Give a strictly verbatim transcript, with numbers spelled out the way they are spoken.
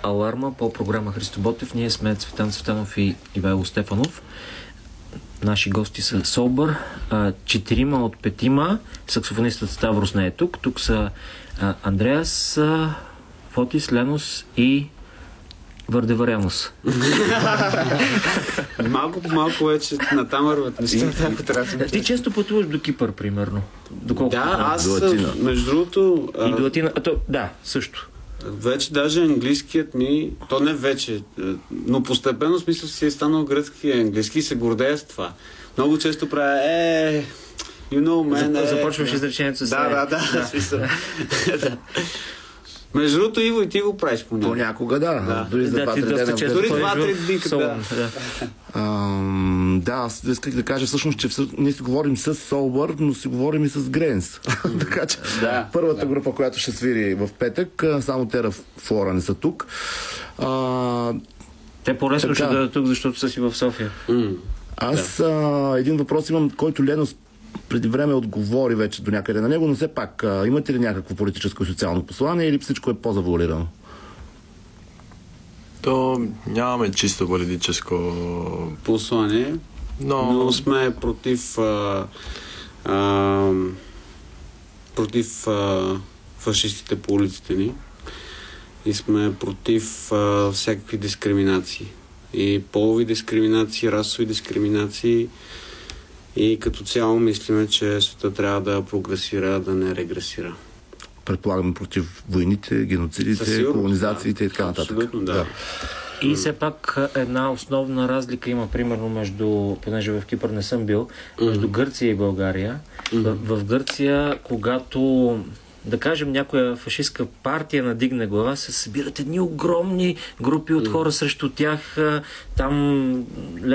Аларма по програма Христо Ботев. Ние сме Цветан Цветанов и Ивайло Стефанов. Наши гости са Солбър, четирима от петима. Саксофонистът Ставрос не е тук. Тук са а, Андреас, а, Фотис, Ленос и Върдеварянос. Малко по малко вече натамърват нещата. Ти често пътуваш до Кипър, примерно. Доколко? Да, аз до Атина. между другото... И до Атина. А, то, да, също. Вече даже английският ми, то не вече, но постепенно смисъл си е станал гръцки и английски и се гордея с това. Много често правя е, you know, man, е, Започваш е, изречението с да, да, да, да, смисъл. Да. Между другото, Иво, и ти го правиш понякога. Понякога, да. Да. Дори за Да, ти два-три доста дена. често Дори ходиш два-три в дни, да. Солун, да. Ам, да, аз исках да кажа всъщност, че всъщност, ние си говорим с Солбър, но си говорим и с Гренс. Така че Да, първата да. група, която ще свири в петък, само Тера Флора не са тук. А, Те по-лесно Така. ще дадат тук, защото са си в София. М. аз а, един въпрос имам, който Ленос преди време отговори вече до някъде на него, но все пак, а, имате ли някакво политическо и социално послание или всичко е по-завуалирано? То нямаме чисто политическо, Послание, но, но сме против а, а, против а, фашистите по улиците ни и сме против а, всякакви дискриминации. И полови дискриминации, расови дискриминации и като цяло мислиме, че света трябва да прогресира, да не регресира. Предполагаме против войните, Със геноцидите, сигурност, колонизациите да. и така нататък. Абсолютно, да. И все пак една основна разлика има, примерно, между, понеже в Кипър не съм бил, между Гърция и България. В, в Гърция, когато, да кажем, някоя фашистска партия надигне глава, се събират едни огромни групи от хора срещу тях. Там